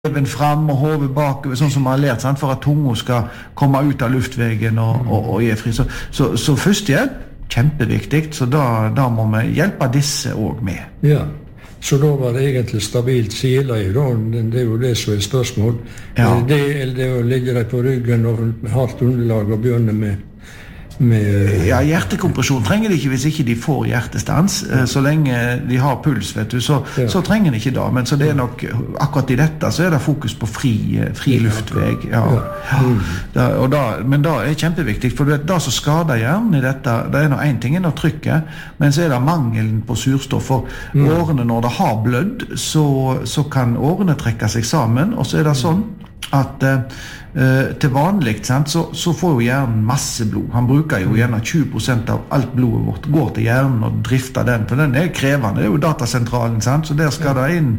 Neven fram og hodet bakover, sånn som man har lært, sant? For at tunga skal komme ut av luftveien og er fri. Så førstehjelp, kjempeviktig, så da må vi hjelpe disse også med. Ja, så da var det egentlig stabilt sideleie, det er jo det som er spørsmål. Ja. Det å ligge deg på ryggen og hardt underlag og begynne med Ja, hjertekompresjon trenger de ikke hvis ikke de får hjertestans. Så lenge de har puls, vet du, så trenger de ikke da. Men så det er nok, akkurat i dette, så er det fokus på fri luftvei. Ja. Men da er kjempeviktig, for det som skader hjernen i dette, det er en ting av trykket, men så er det mangelen på surstoff. For årene, når det har blødd, så kan årene trekke seg sammen, og så er det sånn at til vanlig så får jo hjernen masse blod. Han bruker jo gjerne 20% av alt blodet vårt går til hjernen og drifter den, for den er krevende. Det er jo datasentralen, sant? Så der skal det inn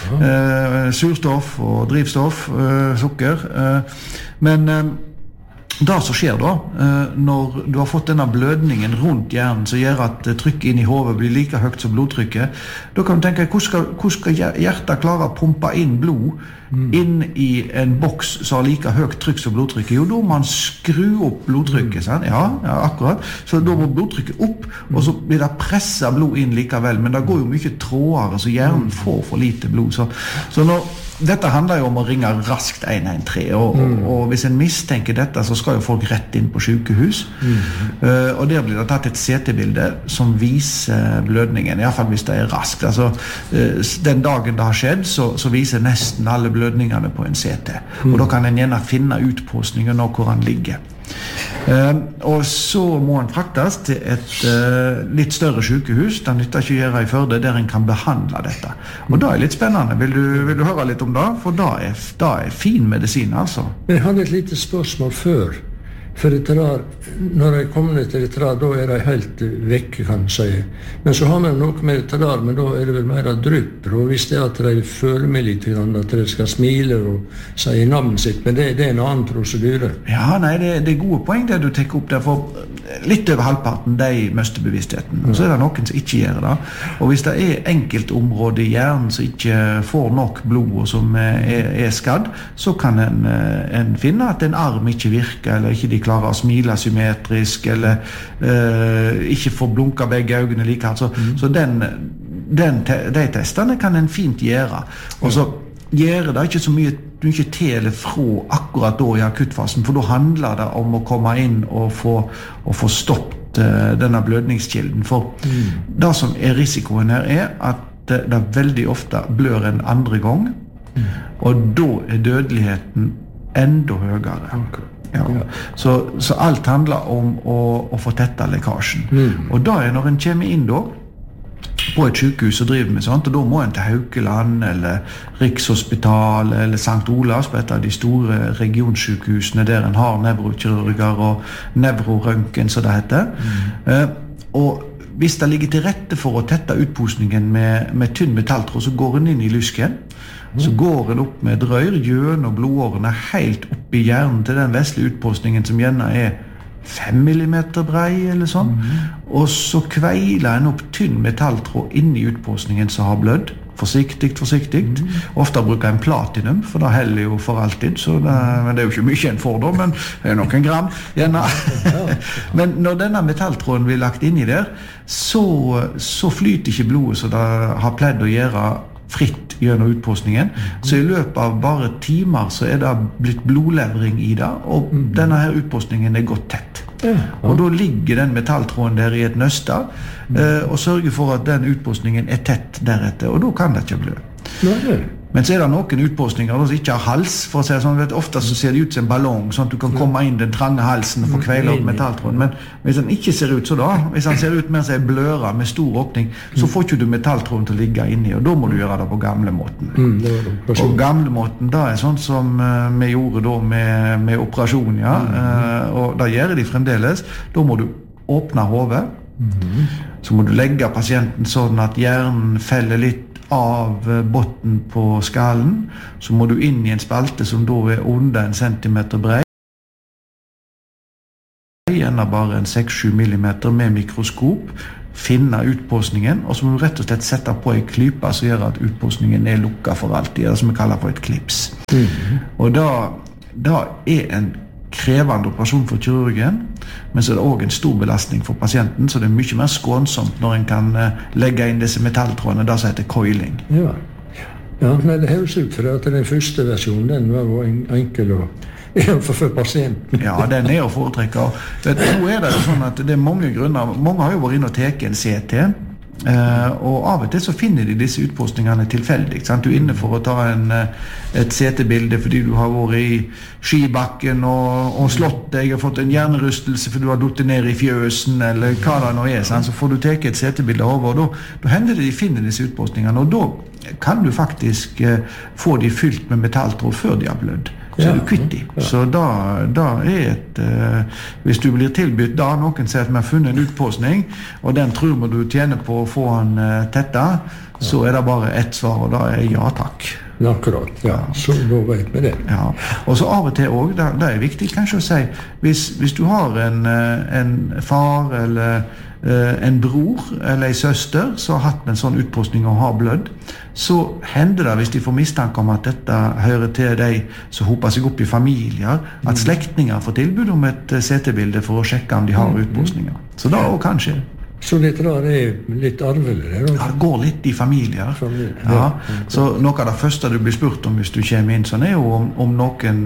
surstoff og drivstoff, sukker. Men det som skjer da, når du har fått denne blødningen rundt hjernen som gjør at trykket inn i hodet blir like høyt som blodtrykket, da kan du tenke, hvordan skal hjertet klare å pumpe inn blod inn i en boks som har like høyt trykk som blodtrykket? Jo, da må man skru opp blodtrykket, sant? Ja, akkurat. Så da må blodtrykket opp, og så blir det presset blod inn likevel, men det går jo mye trådere, så hjernen får for lite blod. Så dette handler jo om å ringe raskt 113, og hvis en mistenker dette, så skal jo folk rett inn på sykehus, og der blir det tatt et CT-bilde som viser blødningen, i hvert fall hvis det er raskt. Altså, den dagen det har skjedd, så viser nesten alle blødningene på en CT, og da kan en gjerne finne utpåsningen og hvor han ligger. Og så må han fraktes til et litt større sykehus. Det nytter ikke å gjøre i Førde, der en kan behandle dette. Og da er det litt spennende. Vil du høre litt om det? For da er fin medisin, altså. Men jeg hadde et lite spørsmål før. For når jeg kommer ned til dette der, da er de helt vekke, kan jeg si. Men så har vi noe med dette der, men da er det vel mer drypp. Og hvis det er at de føler meg litt, at de skal smile og si navnet sitt, men det er en annen prosedyre. Ja, nei, det er gode poeng det du tenker opp der, for litt over halvparten, de mister bevisstheten. Og så er det noen som ikke gjør det. Og hvis det er enkeltområder i hjernen som ikke får nok blod og som er skadd, så kan en finne at en arm ikke virker, eller ikke de klarer å smile symmetrisk, eller ikke får blunka begge øynene like hardt. Så de testene kan en fint gjøre. Og så gjør det ikke så mye til eller fra akkurat da i akuttfasen, for da handler det om å komme inn og få stoppet denne blødningskilden. For det som er risikoen her er at det veldig ofte blør en andre gang, og da er dødeligheten enda høyere. Ja. Så alt handler om å få tettet lekkasjen. Og da er når en kommer inn da, på et sykehus og driver med sånt, og da må en til Haukeland eller Rikshospitalet eller St. Olavs, på et av de store regionsykehusene der en har nevrokirurger og nevrorøntgen, som det heter. Og hvis det ligger til rette for å tette utposningen med tynn metalltråd, så går en inn i lysken, så går en opp med drøyr, gjennom blodårene helt opp i hjernen til den vesle utpostningen som gjerne er 5 millimeter brei eller sånn, og så kveiler en opp tynn metalltråd inn i utpostningen som har blødd, forsiktig. Ofte bruker en platinum, for det heller jo for alltid, men det er jo ikke mye en får da, men det er noen gram gjerne. Men når denne metalltråden blir lagt inn i der, så flyter ikke blodet så det har pledd å gjøre fritt gjennom utpostningen, så i løpet av bare timer så er det blitt blodlevring i det, og denne her utpostningen er gått tett. Og da ligger den metalltråden der i et nøste og sørger for at den utpostningen er tett deretter, og da kan det ikke blø. Men så er det noen utpostninger som ikke har hals, for å si sånn, ofte så ser det ut som en ballong, sånn at du kan komme inn den trange halsen og få kveile opp metalltråden, men hvis den ikke ser ut så da, hvis den ser ut mer som en bløre med stor åpning, så får ikke du metalltråden til å ligge inni, og da må du gjøre det på gamlemåten. Og gamlemåten, da er sånn som vi gjorde da med operasjon, ja, og da gjør de fremdeles. Da må du åpne hodet, så må du legge pasienten sånn at hjernen feller litt av botten på skallen, så må du inn i en spalte som da er under 1 centimeter brei, gjerne bare 6-7 millimeter med mikroskop, finne utpåsningen, og så må du rett og slett sette på en klype som gjør at utpåsningen lukket for alltid, det som vi kaller for et klips. Og da en krevende operasjon for kirurgen, men så det også en stor belastning for pasienten, så det mye mer skånsomt når en kan legge inn disse metalltrådene, det som heter coiling. Ja, men det høres ut for at den første versjonen, den var enkel for pasienten. Ja, den å foretrekke. Nå det sånn at det mange grunner. Mange har jo vært inne og teket en CT, og av og til så finner de disse utpåsningene tilfeldig. Du inne for å ta et CT-bilde fordi du har vært i skibakken og slått deg og fått en hjernerystelse fordi du har duttet ned i fjøsen, eller hva det nå så får du teke et CT-bilde over, og da hender det de finner disse utpåsningene, og da kan du faktisk få de fylt med metalltråd før de har blødd. Så du kvitt de. Så da et hvis du blir tilbudt da, noen sier at vi har funnet en utpåsning, og den tror vi du tjener på å få den tetta, så det bare ett svar, og da ja takk. Akkurat, ja. Så da vet vi det. Ja. Og så av og til også, det viktig kanskje å si, hvis du har en far eller en bror eller en søster som har hatt en sånn utpåsning og har blødd, så hender det, hvis de får mistanke om at dette hører til de som hoper seg opp i familier, at slektninger får tilbud om et CT-bilde for å sjekke om de har utpåsninger. Så da også kanskje. Så litt arvelig, det? Ja, det går litt i familier. Ja. Så noe av det første du blir spurt om hvis du kommer inn, sånn jo om noen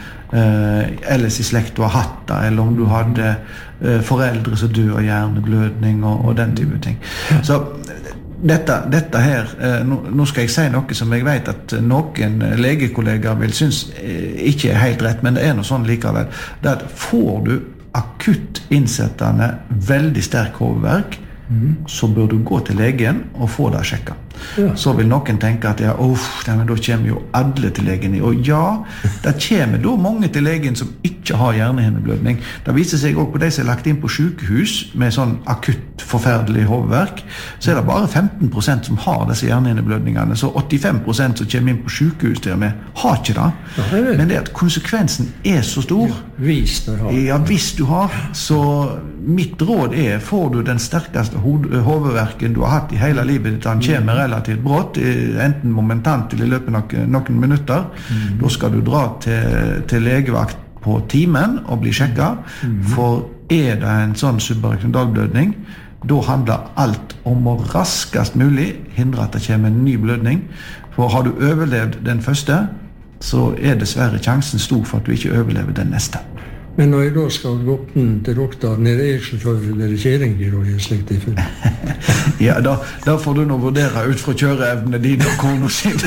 ellers i slekt du har hatt det, eller om du hadde foreldre som dør av hjerneblødning og den type ting. Så dette her, nå skal jeg si noe som jeg vet at noen legekollegaer vil synes ikke helt rett, men det noe sånn likevel. Det at får du akutt innsettende veldig sterk hovedverk, så bør du gå til legen og få det sjekket. Så vil noen tenke at da kommer jo alle til legen. Og ja, det kommer da mange til legen som ikke har hjernehinneblødning. Det viser seg også på de som lagt inn på sykehus med sånn akutt forferdelig hovedverk, så det bare 15% som har disse hjernehinneblødningene. Så 85% som kommer inn på sykehus til og med har ikke det. Men det at konsekvensen så stor. Hvis du har. Ja, hvis du har. Så mitt råd får du den sterkeste hovedverken du har hatt i hele livet ditt, han kommer relativt brått, enten momentant eller i løpet noen minutter, da skal du dra til legevakt på timen og bli sjekket, for det en sånn subarachnoidalblødning, da handler alt om å raskest mulig hindre at det kommer en ny blødning, for har du overlevd den første, så dessverre sjansen stor for at du ikke overlever den neste. Men når jeg da skal gå opp til doktoren, det som kjører kjøringer og slikt i full? Ja, da får du nå vurdere ut fra kjøreevne din og kone sin.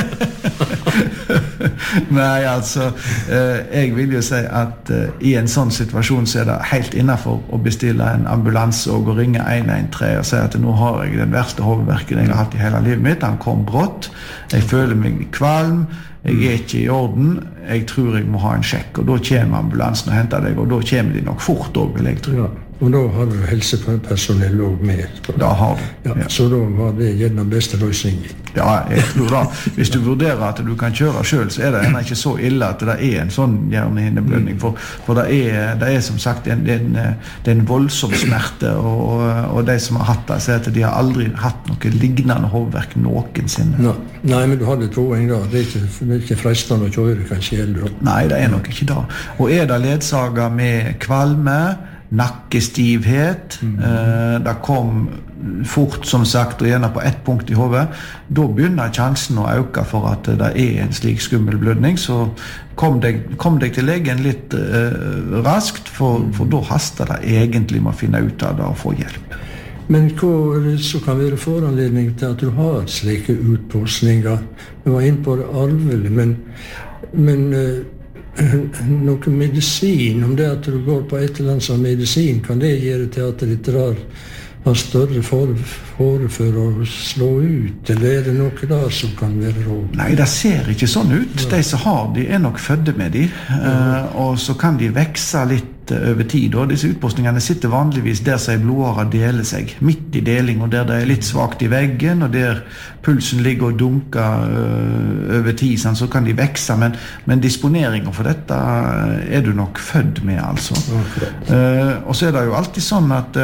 Nei, altså, jeg vil jo si at i en sånn situasjon så det helt innenfor å bestille en ambulanse og gå ringe 113 og si at nå har jeg den verste hovedverken jeg har hatt i hele livet mitt, han kom brått, jeg føler meg kvalm, jeg ikke i orden, jeg tror jeg må ha en sjekk, og da kommer ambulansen og henter deg, og da kommer de nok fort også, vil jeg tro. Ja, og da har du helsepersonell også med. Da har du. Ja. Så da var det gjerne beste løsning. Ja, jeg tror da. Hvis du vurderer at du kan kjøre selv, så det ennå ikke så ille at det en sånn hjernehinneblødning, for det som sagt det en voldsom smerte, og de som har hatt det, sier at de har aldri hatt noe lignende hovedverk noensinne. Nei, men du hadde toing da. Det ikke fristende å kjøre, kanskje heller. Nei, det nok ikke da. Og det ledsaget med kvalme, nakkestivhet, det kom fort, som sagt, og gjerne på ett punkt i hodet, da begynner sjansen å øke for at det en slik skummel blødning, så kom deg til legen litt raskt, for da haster det egentlig med å finne ut av det og få hjelp. Men hva så kan være foranledning til at du har slike utpåsninger? Du var inne på det arvelig, men noe medisin, om det at du går på et eller annet som medisin, kan det gjøre til at det har større fare for å slå ut, eller det noe der som kan være råd? Nei, det ser ikke sånn ut. De som har de nok fødde med de, og så kan de vekse litt over tid. Og disse utpåsningene sitter vanligvis der som blodårer deler seg, midt i deling, og der det litt svagt i veggen, og der pulsen ligger og dunker over tid, sånn, så kan de vekse, men disponeringen for dette du nok født med, altså. Og så det jo alltid sånn at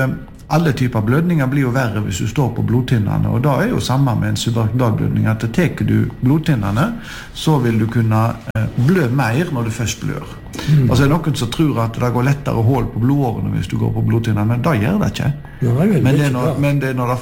alle typer blødninger blir jo verre hvis du står på blodtinnene, og da jo samme med en subarachnoidblødning, at teker du blodtinnene, så vil du kunne blø mer når du først blør. Altså noen som tror at det går lettere hål på blodårene hvis du går på blodtinnene, men da gjør det ikke. Men det når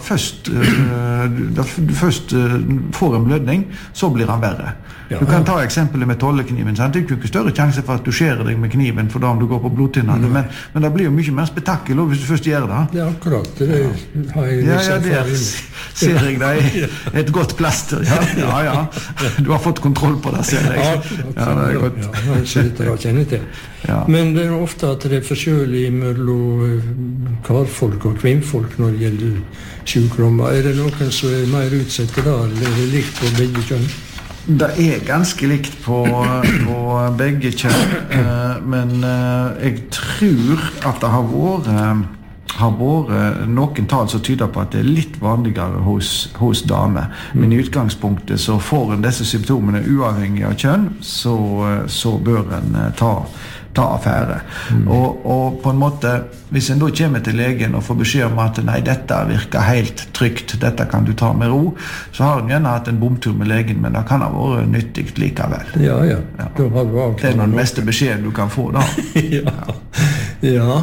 du først får en blødning, så blir han verre. Du kan ta eksempelet med tollekniven. Sant? Det jo ikke større sjanse for at du skjærer deg med kniven for da om du går på blodtinnene, men det blir jo mye mer spektakel hvis du først gjør det. Det akkurat. Det har jeg der ser jeg deg et godt plaster. Ja. Du har fått kontroll på det, ser jeg. Ja, det godt. Ja, så litt å kjenne til. Ja. Men det ofte at det forskjellig mellom karfolk og kvinnfolk når det gjelder sykdommer. Det noen som mer utsatt da, eller det likt på begge kjønn? Det ganske likt på begge kjønn, men jeg tror at det har vært noen tall som tyder på at det litt vanligere hos damer. Men i utgangspunktet så får en disse symptomene uavhengig av kjønn, så bør en ta affære. Og på en måte, hvis en da kommer til legen og får beskjed om at nei, dette virker helt trygt, dette kan du ta med ro, så har en gjerne hatt en bomtur med legen, men det kan ha vært nyttig likevel. Ja. Da har du det den beste beskjeden du kan få da. Ja.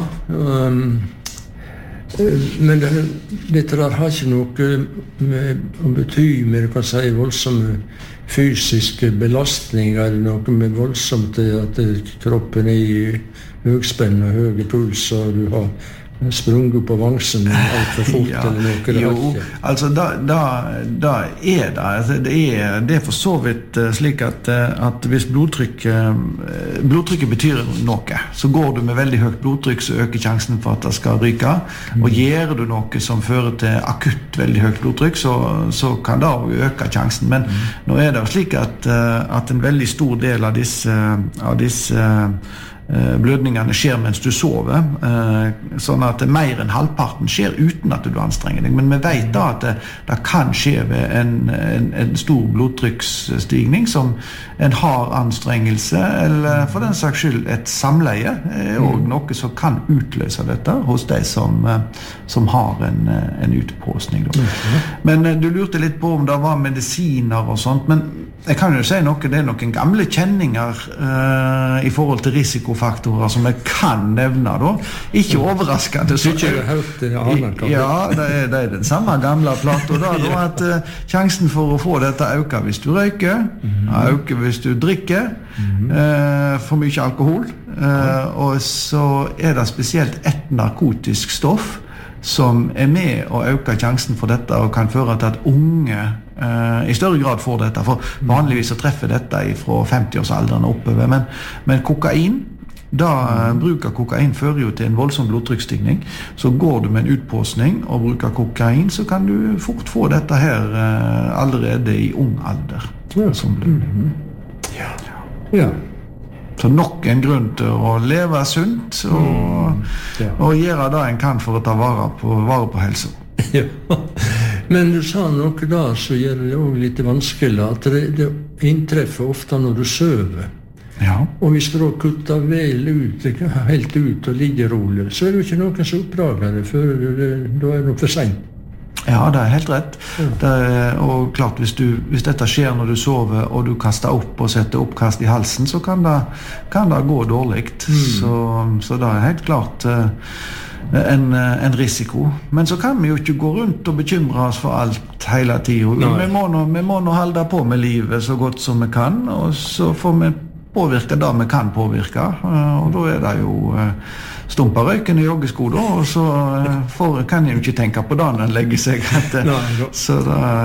Men dette der har ikke noe å bety med, du kan si, voldsomme fysiske belastninger, eller noe med voldsomt at kroppen i høgspenn og høy puls, og du har sprunget på vangsen alt for fort eller noe. Jo, altså det for så vidt slik at hvis blodtrykket betyr noe, så går du med veldig høyt blodtrykk, så øker sjansen for at det skal ryke, og gjør du noe som fører til akutt veldig høyt blodtrykk, så kan det øke sjansen. Men nå det jo slik at en veldig stor del av disse blødningene skjer mens du sover, sånn at mer enn halvparten skjer uten at du anstrenger deg. Men vi vet da at det kan skje ved en stor blodtrykksstigning som en har anstrengelse, eller for den saks skyld et samleie, og noe som kan utløse dette hos de som har en utpåsning. Men du lurte litt på om det var medisiner og sånt, men jeg kan jo si noe, det noen gamle kjenninger i forhold til risikofaktorer som jeg kan nevne da. Ikke overraskende. Ja, det det den samme gamle plato da, at sjansen for å få dette øker hvis du røyker, øker hvis du drikker for mye alkohol, og så det spesielt et narkotisk stoff som med å øke sjansen for dette og kan føre til at unge i større grad får dette, for vanligvis så treffer dette fra 50-årsalderen oppover, men kokain, bruk av kokain fører jo til en voldsom blodtrykksstigning, så går du med en utpåsning og bruker kokain, så kan du fort få dette her allerede i ung alder. Som Ja. Så nok en grunn til å leve sunt og gjøre det en kan for å ta vare på helse. Ja. Men du sa noe da så gjør det også litt vanskelig at det inntreffer ofte når du søver. Ja. Og hvis du da kutter vel ut, helt ut og ligger rolig, så det jo ikke noen som oppdager det før da det for sent. Ja, det helt rett. Og klart, hvis dette skjer når du sover, og du kaster opp og setter oppkast i halsen, så kan det gå dårlig. Så det helt klart en risiko. Men så kan vi jo ikke gå rundt og bekymre oss for alt hele tiden. Vi må nå holde på med livet så godt som vi kan, og så får vi påvirke det vi kan påvirke. Og da det jo stumpa røyken i joggesko da, og så kan jeg jo ikke tenke på det når en legger seg. Så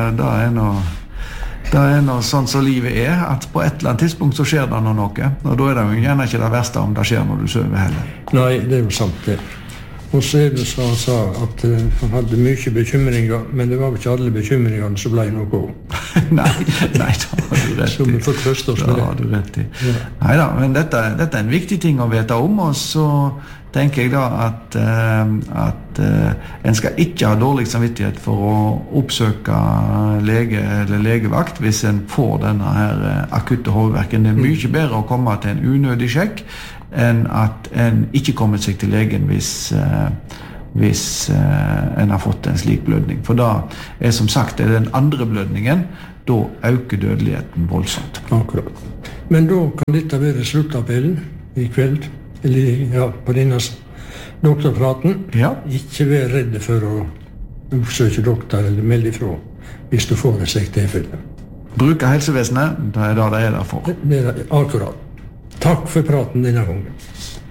det noe sånn som livet at på et eller annet tidspunkt så skjer det noe, og da det jo gjerne ikke det verste om det skjer når du sover heller. Nei, det jo sant det. Og så det som han sa, at han hadde mye bekymringer, men det var ikke alle bekymringene som ble noe. Nei, da har du rett i. Så vi får trøste oss med det. Da har du rett i. Ja. Neida, men dette en viktig ting å vite om, og så tenker jeg da at en skal ikke ha dårlig samvittighet for å oppsøke lege eller legevakt hvis en får denne her akutte hovedverken. Det mye bedre å komme til en unødig sjekk enn at en ikke kommer seg til legen hvis hvis en har fått en slik blødning. For da som sagt, den andre blødningen, da øker dødeligheten voldsomt. Akkurat. Men da kan dette være sluttappellen i kveld, eller på denne doktorpraten. Ja. Ikke vær redde for å oppsøke doktor eller melde ifra hvis du får en slik tilfelle. Bruke helsevesenet, da det der for. Det akkurat. Takk for praten denne gangen.